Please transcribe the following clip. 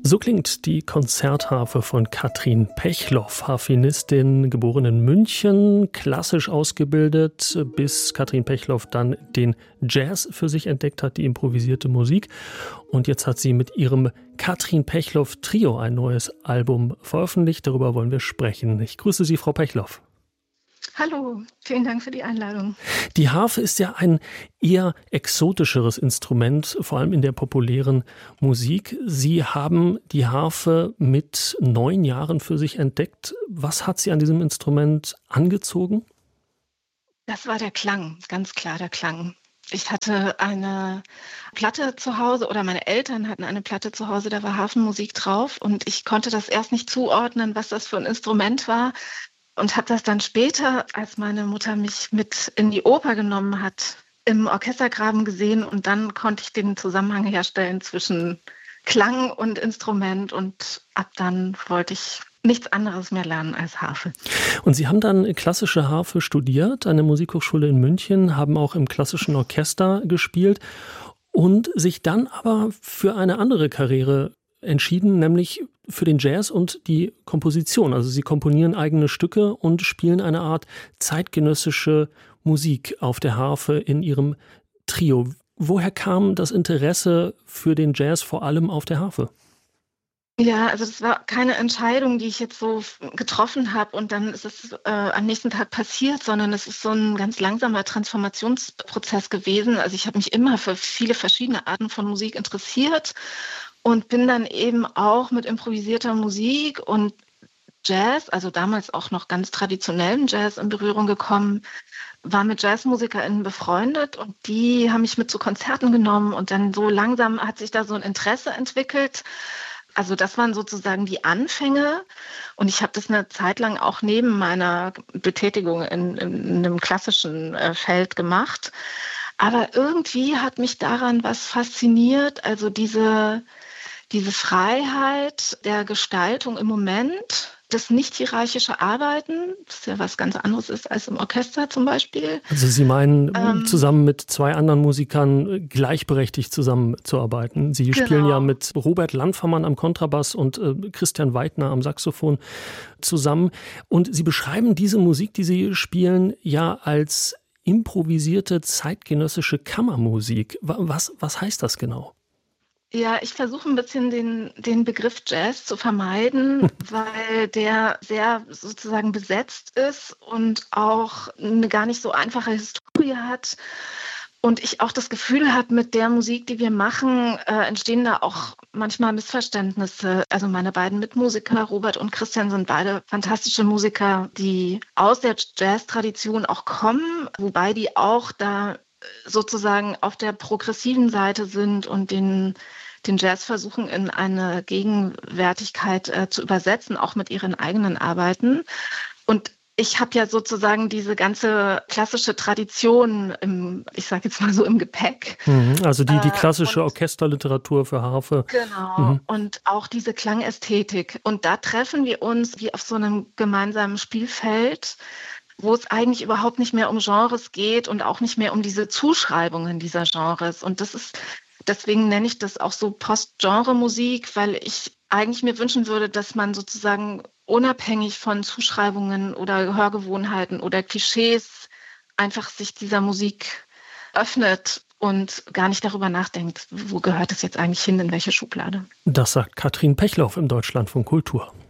So klingt die Konzertharfe von Katrin Pechloff, Harfenistin, geboren in München, klassisch ausgebildet, bis Katrin Pechloff dann den Jazz für sich entdeckt hat, die improvisierte Musik. Und jetzt hat sie mit ihrem Katrin Pechloff Trio ein neues Album veröffentlicht. Darüber wollen wir sprechen. Ich grüße Sie, Frau Pechloff. Hallo, vielen Dank für die Einladung. Die Harfe ist ja ein eher exotischeres Instrument, vor allem in der populären Musik. Sie haben die Harfe mit 9 Jahren für sich entdeckt. Was hat Sie an diesem Instrument angezogen? Das war der Klang, ganz klar der Klang. Ich hatte eine Platte zu Hause oder meine Eltern hatten eine Platte zu Hause, da war Hafenmusik drauf und ich konnte das erst nicht zuordnen, was das für ein Instrument war. Und habe das dann später, als meine Mutter mich mit in die Oper genommen hat, im Orchestergraben gesehen. Und dann konnte ich den Zusammenhang herstellen zwischen Klang und Instrument. Und ab dann wollte ich nichts anderes mehr lernen als Harfe. Und Sie haben dann klassische Harfe studiert an der Musikhochschule in München, haben auch im klassischen Orchester gespielt und sich dann aber für eine andere Karriere entschieden, nämlich für den Jazz und die Komposition. Also Sie komponieren eigene Stücke und spielen eine Art zeitgenössische Musik auf der Harfe in Ihrem Trio. Woher kam das Interesse für den Jazz vor allem auf der Harfe? Ja, also das war keine Entscheidung, die ich jetzt so getroffen habe und dann ist es am nächsten Tag passiert, sondern es ist so ein ganz langsamer Transformationsprozess gewesen. Also ich habe mich immer für viele verschiedene Arten von Musik interessiert und bin dann eben auch mit improvisierter Musik und Jazz, also damals auch noch ganz traditionellen Jazz, in Berührung gekommen, war mit JazzmusikerInnen befreundet und die haben mich mit zu Konzerten genommen und dann so langsam hat sich da so ein Interesse entwickelt. Also das waren sozusagen die Anfänge und ich habe das eine Zeit lang auch neben meiner Betätigung in einem klassischen Feld gemacht. Aber irgendwie hat mich daran was fasziniert, also diese Freiheit der Gestaltung im Moment, das nicht-hierarchische Arbeiten, das ja was ganz anderes ist als im Orchester zum Beispiel. Also Sie meinen, zusammen mit 2 anderen Musikern gleichberechtigt zusammenzuarbeiten. Sie spielen ja mit Robert Landfermann am Kontrabass und Christian Weidner am Saxophon zusammen. Und Sie beschreiben diese Musik, die Sie spielen, ja als improvisierte zeitgenössische Kammermusik. Was heißt das genau? Ja, ich versuche ein bisschen den Begriff Jazz zu vermeiden, weil der sehr sozusagen besetzt ist und auch eine gar nicht so einfache Historie hat. Und ich auch das Gefühl habe, mit der Musik, die wir machen, entstehen da auch manchmal Missverständnisse. Also meine beiden Mitmusiker, Robert und Christian, sind beide fantastische Musiker, die aus der Jazz-Tradition auch kommen, wobei die auch da sozusagen auf der progressiven Seite sind und den Jazz versuchen in eine Gegenwärtigkeit zu übersetzen, auch mit ihren eigenen Arbeiten. Und ich habe ja sozusagen diese ganze klassische Tradition ich sage jetzt mal so im Gepäck. Also die klassische Orchesterliteratur für Harfe. Genau, und auch diese Klangästhetik. Und da treffen wir uns wie auf so einem gemeinsamen Spielfeld, wo es eigentlich überhaupt nicht mehr um Genres geht und auch nicht mehr um diese Zuschreibungen dieser Genres. Und deswegen nenne ich das auch so Post-Genre-Musik, weil ich eigentlich mir wünschen würde, dass man sozusagen unabhängig von Zuschreibungen oder Hörgewohnheiten oder Klischees einfach sich dieser Musik öffnet und gar nicht darüber nachdenkt, wo gehört es jetzt eigentlich hin, in welche Schublade. Das sagt Katrin Pechloff im Deutschlandfunk Kultur.